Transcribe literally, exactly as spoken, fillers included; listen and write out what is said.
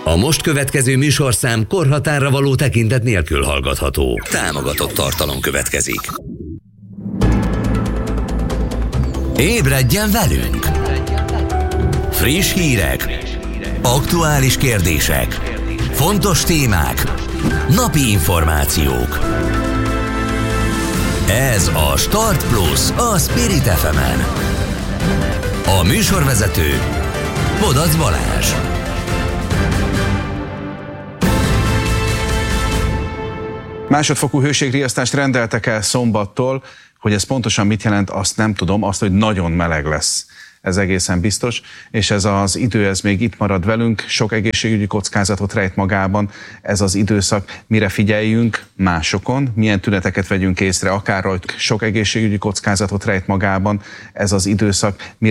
A most következő műsorszám korhatárra való tekintet nélkül hallgatható. Támogatott tartalom következik. Ébredjen velünk! Friss hírek, aktuális kérdések, fontos témák, napi információk. Ez a Start Plus a Spirit ef emen. A műsorvezető Bodac Balázs. Másodfokú hőségriasztást rendeltek el szombattól, hogy ez pontosan mit jelent, azt nem tudom, azt, hogy nagyon meleg lesz. Ez egészen biztos, és ez az idő, ez még itt marad velünk, sok egészségügyi kockázatot rejt magában ez az időszak. Mire figyeljünk másokon, milyen tüneteket vegyünk észre, akár hogy sok egészségügyi kockázatot rejt magában ez az időszak, mire